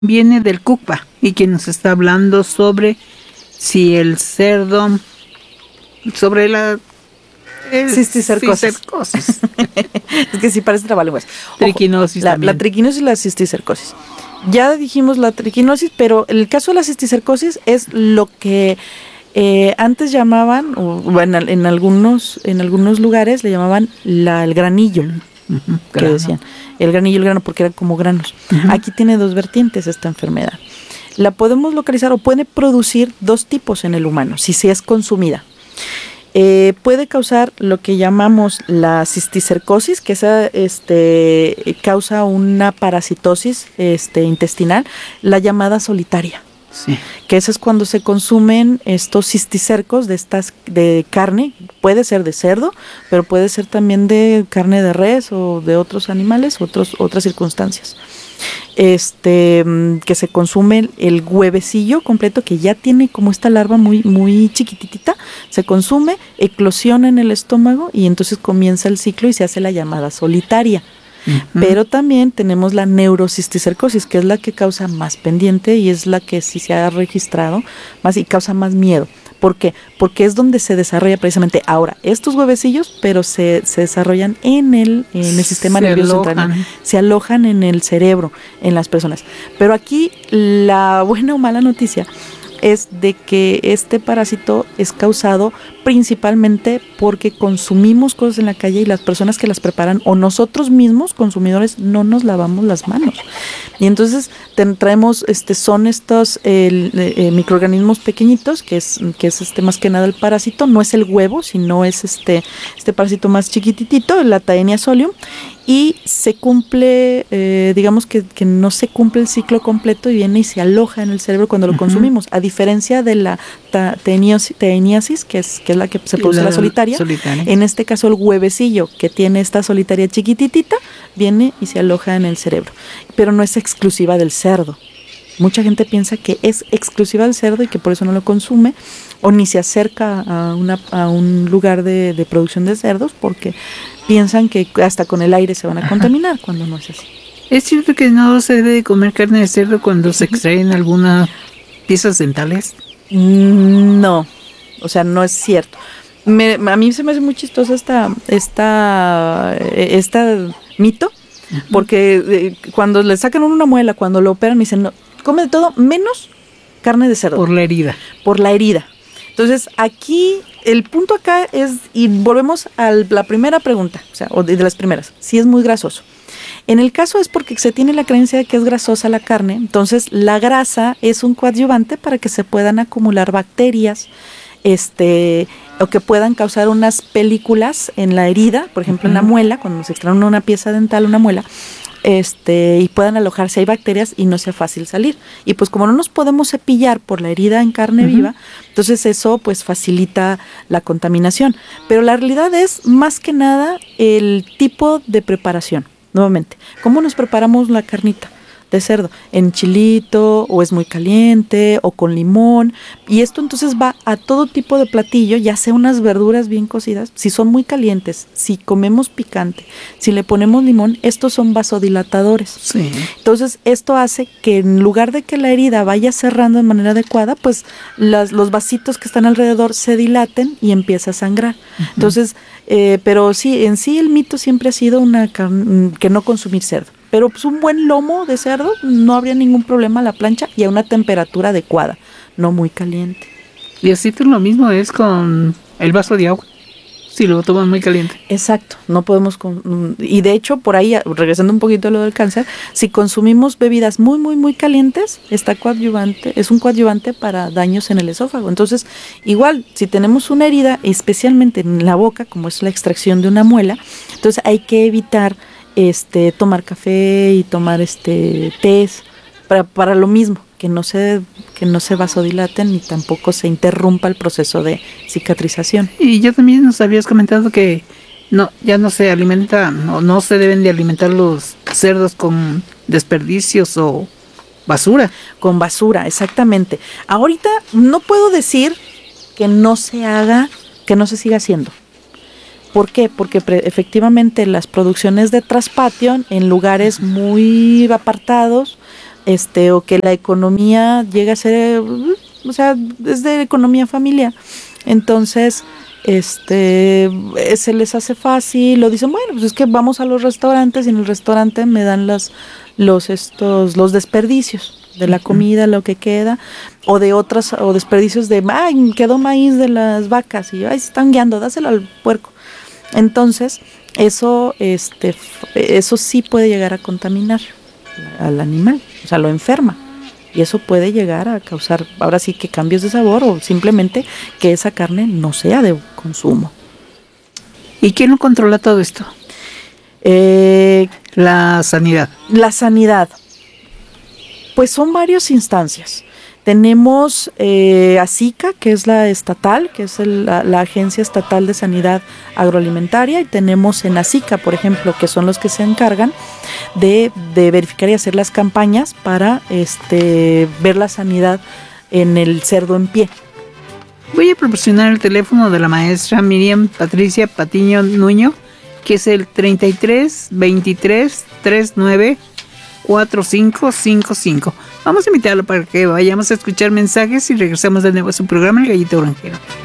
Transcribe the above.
viene del Kukpa y quien nos está hablando sobre si el cerdo, sobre la cisticercosis. Es que sí parece trabalenguas. Triquinosis la triquinosis y la cisticercosis. Ya dijimos la triquinosis, pero el caso de la cisticercosis es lo que antes llamaban, o bueno, en algunos lugares le llamaban el granillo, que decían. El grano, porque eran como granos. Aquí tiene dos vertientes esta enfermedad. La podemos localizar o puede producir dos tipos en el humano, si se es consumida. Puede causar lo que llamamos la cisticercosis, que esa causa una parasitosis intestinal, la llamada solitaria. Sí. Que eso es cuando se consumen estos cisticercos de carne, puede ser de cerdo, pero puede ser también de carne de res o de otros animales, otras circunstancias. Que se consume el huevecillo completo, que ya tiene como esta larva muy, muy chiquitita, se consume, eclosiona en el estómago y entonces comienza el ciclo y se hace la llamada solitaria. Pero también tenemos la neurocisticercosis, que es la que causa más pendiente y es la que sí se ha registrado más y causa más miedo. ¿Por qué? Porque es donde se desarrolla precisamente ahora estos huevecillos, pero se desarrollan en el sistema nervioso central, se alojan en el cerebro, en las personas. Pero aquí la buena o mala noticia es de que este parásito es causado principalmente porque consumimos cosas en la calle y las personas que las preparan o nosotros mismos, consumidores, no nos lavamos las manos. Y entonces traemos, son estos microorganismos pequeñitos, que es más que nada el parásito, no es el huevo, sino es este parásito más chiquititito, la Taenia solium, y se cumple, digamos que no se cumple el ciclo completo y viene y se aloja en el cerebro cuando lo consumimos, a diferencia de la taeniasis, que es la que se produce la solitaria. En este caso el huevecillo que tiene esta solitaria chiquititita viene y se aloja en el cerebro, pero no es exclusiva del cerdo. Mucha gente piensa que es exclusiva del cerdo y que por eso no lo consume o ni se acerca a un lugar de producción de cerdos porque piensan que hasta con el aire se van a contaminar, cuando no es así. ¿Es cierto que no se debe de comer carne de cerdo cuando se extraen algunas piezas dentales? No, o sea, no es cierto. A mí se me hace muy chistosa esta mito, porque cuando le sacan una muela, cuando lo operan, me dicen, no, come de todo menos carne de cerdo. Por la herida. Por la herida. Entonces, aquí, el punto acá es, y volvemos a la primera pregunta, o de las primeras, si es muy grasoso. En el caso es porque se tiene la creencia de que es grasosa la carne, entonces la grasa es un coadyuvante para que se puedan acumular bacterias, o que puedan causar unas películas en la herida, por ejemplo en la muela, cuando se extrae una pieza dental, una muela, y puedan alojarse, hay bacterias y no sea fácil salir. Y pues como no nos podemos cepillar por la herida en carne viva, entonces eso pues facilita la contaminación. Pero la realidad es más que nada el tipo de preparación. Nuevamente, ¿cómo nos preparamos la carnita de cerdo? ¿En chilito o es muy caliente o con limón? Y esto entonces va a todo tipo de platillo, ya sea unas verduras bien cocidas, si son muy calientes, si comemos picante, si le ponemos limón, estos son vasodilatadores. Sí. Entonces esto hace que en lugar de que la herida vaya cerrando de manera adecuada, pues los vasitos que están alrededor se dilaten y empieza a sangrar. Entonces, pero sí, en sí el mito siempre ha sido que no consumir cerdo. Pero pues un buen lomo de cerdo no habría ningún problema a la plancha y a una temperatura adecuada, no muy caliente. Y así lo mismo es con el vaso de agua, si lo toman muy caliente. Exacto, no podemos, y de hecho por ahí, regresando un poquito a lo del cáncer, si consumimos bebidas muy, muy, muy calientes, es un coadyuvante para daños en el esófago. Entonces, igual, si tenemos una herida, especialmente en la boca, como es la extracción de una muela, entonces hay que evitar tomar café y tomar tés para lo mismo, que no se vasodilaten ni tampoco se interrumpa el proceso de cicatrización. Y ya también nos habías comentado que ya no se alimenta, no se deben de alimentar los cerdos con desperdicios o basura. Con basura, exactamente. Ahorita no puedo decir que no se haga, que no se siga haciendo. ¿Por qué? Porque efectivamente las producciones de traspatio en lugares muy apartados, o que la economía llega a ser, o sea, es de economía familiar. Entonces, se les hace fácil, o dicen, bueno, pues es que vamos a los restaurantes y en el restaurante me dan los desperdicios de la comida, lo que queda, o de otras, o desperdicios de, ay, quedó maíz de las vacas, y ay, se están guiando, dáselo al puerco. Entonces, eso sí puede llegar a contaminar al animal, o sea, lo enferma. Y eso puede llegar a causar, ahora sí, que cambios de sabor o simplemente que esa carne no sea de consumo. ¿Y quién lo controla todo esto? La sanidad. La sanidad. Pues son varias instancias. Tenemos ASICA, que es la estatal, que es la Agencia Estatal de Sanidad Agroalimentaria, y tenemos ENASICA, por ejemplo, que son los que se encargan de verificar y hacer las campañas para ver la sanidad en el cerdo en pie. Voy a proporcionar el teléfono de la maestra Miriam Patricia Patiño Nuño, que es el 33 23 39 4555. Vamos a invitarlo para que vayamos a escuchar mensajes y regresamos de nuevo a su programa El Gallito Granjero.